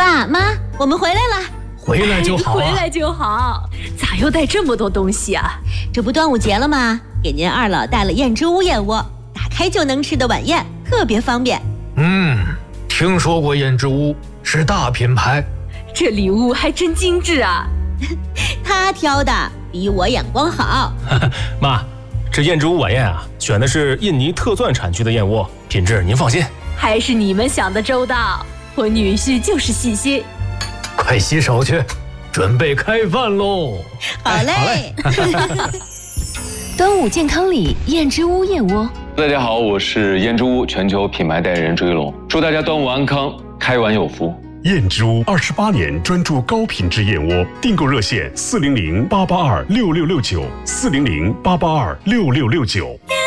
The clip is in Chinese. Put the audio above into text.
爸妈，我们回来了。 回来就好啊， 回来就好。咋又带这么多东西啊？ 这不端午节了吗？给您二老带了燕之屋燕窝，打开就能吃的晚宴，特别方便。 听说过燕之屋，是大品牌。 这礼物还真精致啊。 他挑的比我眼光好。 妈，这燕之屋晚宴啊，选的是印尼特钻产区的燕窝，品质您放心。 还是你们想的周到，我女婿就是细心。 快洗手去，准备开饭喽。 好嘞。 端午健康礼，燕之屋燕窝。 大家好，我是燕之屋全球品牌代言人朱一龙，祝大家端午安康，开碗有福。 燕之屋28年专注高品质燕窝，订购热线400-882-6669，400-882-6669。